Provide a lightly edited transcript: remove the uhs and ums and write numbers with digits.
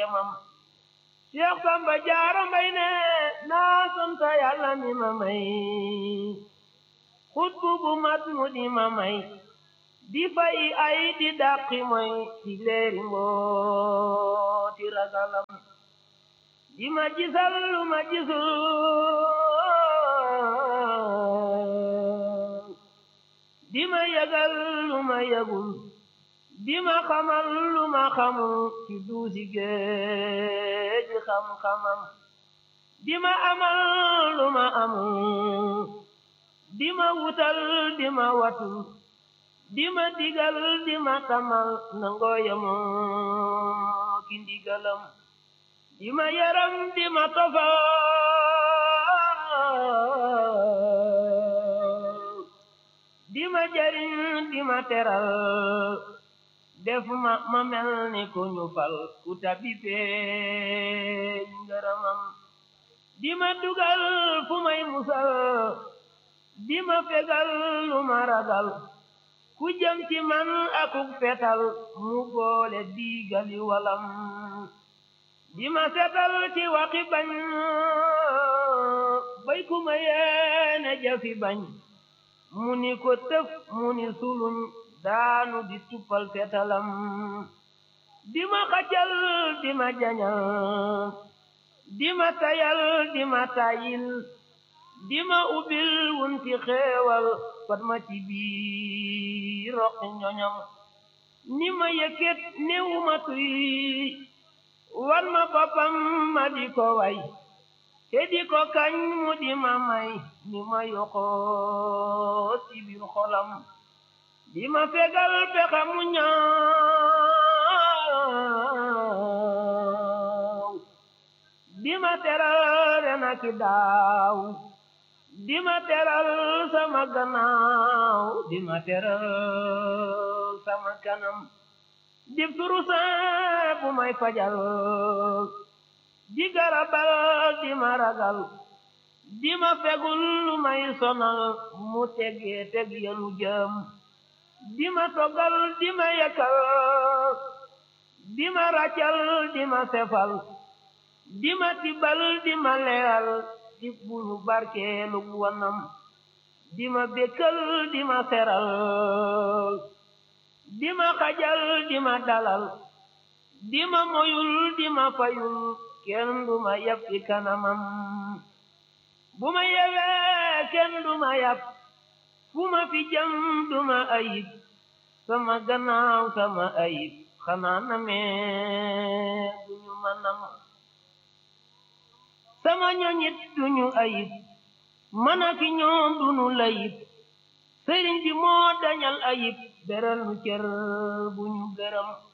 kemam Seex Samba Jaara Mbay ne naa sant Yàlla mi ma may xutbu bu mat mu di ma may di fay ay di dàqi moy di leeri mbooti ragalam di ma gisal lu ma gisul di ma yëgal lu ma yëgul di ma xamal lu ma xamul ci duusi géej xam-xamam di ma amal lu ma amul di ma wutal di ma watul di ma digal di ma tamal nangoo yemoo ki ndigalam di ma yaram di ma tofal di ma jariñ di ma teral def ma mel ni ku ñu fal ku tabi feeñ ngërëmam di ma dugal fu may musal di ma fegal lu ma ragal ku jëm ci man akuk fetal mu boole digali walam di ma setal ci waxi bañ bay ku ma yeene jafi bañ mu ni ko tëf mu ni suluñ daanu di tuppal fetalam di ma xacal di ma jañal di ma tayal di ma tayil di ma ubbil wunti xeewal fat ma ci biir roqi ñoñam ni ma yëkkat néew ma tuy wan ma boppam ma di ko way te di ko kañ mu di ma may ni ma yoxoo ci biir xolam di ma fegal pexa mu ñaaw di ma teral ren ak daaw di ma teral sama gannaaw di ma teral sama kanam di turusa bu may fajal di garabal di ma ragal di ma fegul lu may sonal mu tegee teg yenu jëm di ma togal di ma yakal di ma raccal di ma sefal di ma tibal di ma leeral di buñu barkeelu wanam di ma békkal di ma seral di ma xajal di ma dalal di ma moyul di ma fayul kenn du ma yab ci kanamam bu ma yewee kenn du ma yab fu ma fi jëm du ma ayib sama gannaaw sama ayib xanaa na mee duñu ma nam sama ñoñit duñu ayib man ak ñoom duñu layib sëriñ bi moo dañal ayib beral nu cër bu ñu gërëm